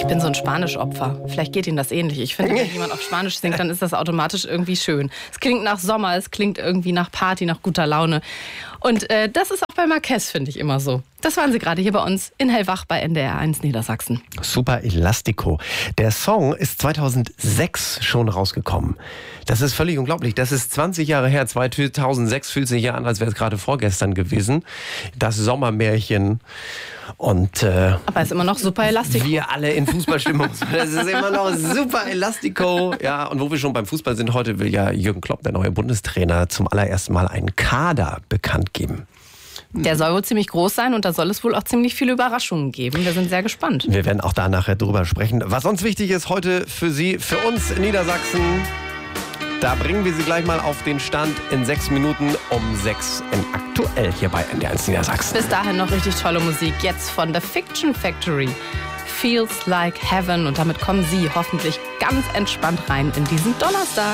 Ich bin so ein Spanischopfer. Vielleicht geht Ihnen das ähnlich. Ich finde, wenn jemand auf Spanisch singt, dann ist das automatisch irgendwie schön. Es klingt nach Sommer, es klingt irgendwie nach Party, nach guter Laune. Und das ist auch bei Marquez, finde ich, immer so. Das waren sie gerade hier bei uns in Hellwach bei NDR 1 Niedersachsen. Super Elastico. Der Song ist 2006 schon rausgekommen. Das ist völlig unglaublich. Das ist 20 Jahre her. 2006 fühlt sich ja an, als wäre es gerade vorgestern gewesen. Das Sommermärchen. Und aber ist immer noch super Elastico. Wir alle in Fußballstimmung. Das ist immer noch super Elastico. Ja, und wo wir schon beim Fußball sind, heute will ja Jürgen Klopp, der neue Bundestrainer, zum allerersten Mal einen Kader bekannt geben. Der soll wohl ziemlich groß sein und da soll es wohl auch ziemlich viele Überraschungen geben. Wir sind sehr gespannt. Wir werden auch da nachher drüber sprechen. Was sonst wichtig ist heute für Sie, für uns in Niedersachsen, da bringen wir Sie gleich mal auf den Stand in 6 Minuten um 6 in Aktuell hier bei NDR 1 Niedersachsen. Bis dahin noch richtig tolle Musik. Jetzt von The Fiction Factory. Feels Like Heaven. Und damit kommen Sie hoffentlich ganz entspannt rein in diesen Donnerstag.